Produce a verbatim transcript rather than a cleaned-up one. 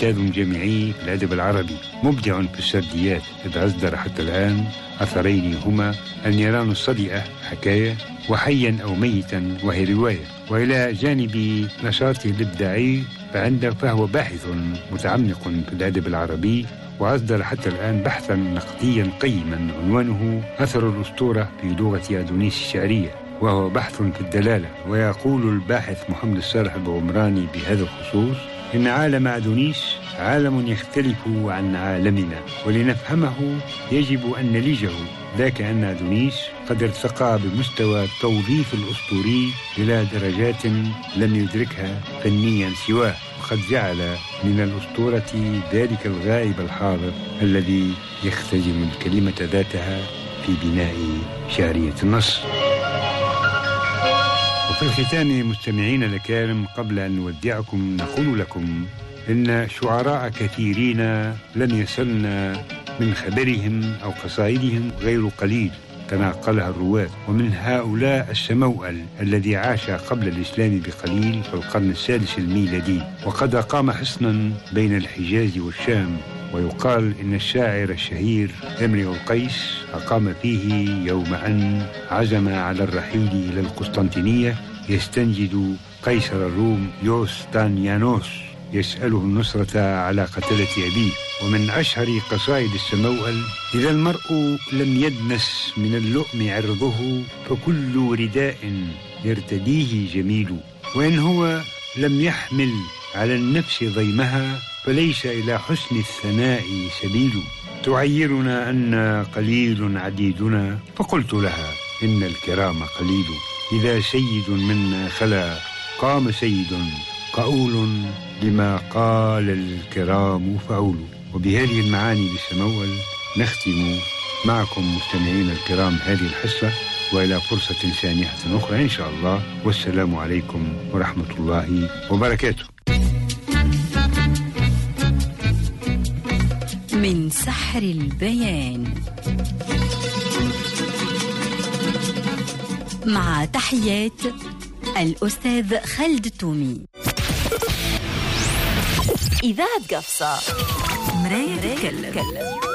أستاذ جامعي في الأدب العربي، مبدع في السرديات، إذ أصدر حتى الآن أثرين هما النيران الصدئة حكاية، وحيا أو ميتا وهي رواية. وإلى جانب نشاطه الإبداعي فعنده فهو باحث متعمق في الأدب العربي، وأصدر حتى الآن بحثا نقديا قيما عنوانه أثر الأسطورة في لغة أدونيس الشعرية، وهو بحث في الدلالة. ويقول الباحث محمد الصالح البغمراني بهذا الخصوص إن عالم أدونيس عالم يختلف عن عالمنا، ولنفهمه يجب أن نلجه، ذاك أن أدونيس قد ارتقى بمستوى التوظيف الأسطوري إلى درجات لم يدركها فنيا سواه، وقد جعل من الأسطورة ذلك الغائب الحاضر الذي يختزن الكلمة ذاتها في بناء شعرية النص. وفي الختام مستمعين الكرام، قبل أن نودعكم نقول لكم إن شعراء كثيرين لم يصلنا من خبرهم أو قصائدهم غير قليل تناقلها الرواة، ومن هؤلاء السموأل الذي عاش قبل الإسلام بقليل في القرن السادس الميلادي، وقد أقام حصنا بين الحجاز والشام. ويقال إن الشاعر الشهير امرئ القيس أقام فيه يوم أن عزم على الرحيل إلى القسطنطينية يستنجد قيصر الروم يوستانيانوس يسأله النصرة على قتلة أبيه. ومن أشهر قصائد السموأل: إذا المرء لم يدنس من اللؤم عرضه، فكل رداء يرتديه جميل، وإن هو لم يحمل على النفس ضيمها، فليس إلى حسن الثناء سبيل. تعيرنا أن قليل عديدنا، فقلت لها إن الكرام قليل. إذا سيد منا خلا قام سيد، قول لما قال الكرام فعول. وبهذه المعاني للسموأل نختم معكم مستمعين الكرام هذه الحصة، وإلى فرصة سانحة أخرى إن شاء الله، والسلام عليكم ورحمة الله وبركاته. من سحر البيان، مع تحيات الأستاذ خالد التومي. إذاعة قفصة، مراية تتكلم.